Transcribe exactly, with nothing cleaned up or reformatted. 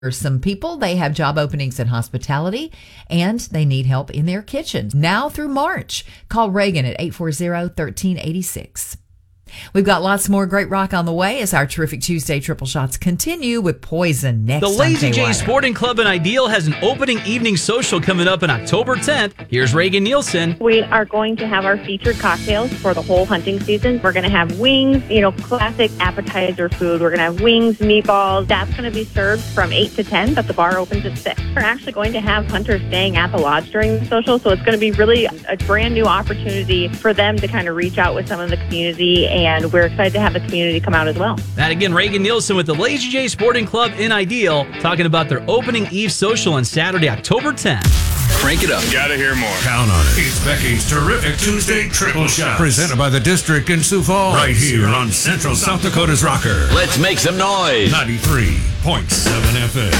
For some people, they have job openings in hospitality and they need help in their kitchens now through March. Call Reagan at eight four zero, one three eight six. We've got lots more great rock on the way as our terrific Tuesday triple shots continue with Poison next. The Lazy on K Y R. J Sporting Club in Ideal has an opening evening social coming up on October tenth. Here's Reagan Nielsen. We are going to have our featured cocktails for the whole hunting season. We're going to have wings, you know, classic appetizer food. We're going to have wings, meatballs. That's going to be served from eight to ten, but the bar opens at six. We're actually going to have hunters staying at the lodge during the social, so it's going to be really a brand new opportunity for them to kind of reach out with some of the community, and we're excited to have the community come out as well. That again, Reagan Nielsen with the Lazy J Sporting Club in Ideal, talking about their opening eve social on Saturday, October tenth. Crank it up. Gotta hear more. Count on it. It's Becky's terrific Tuesday triple shot. Presented by the District in Sioux Falls. Right here on Central South Dakota's Rocker. Let's make some noise. ninety-three point seven F M.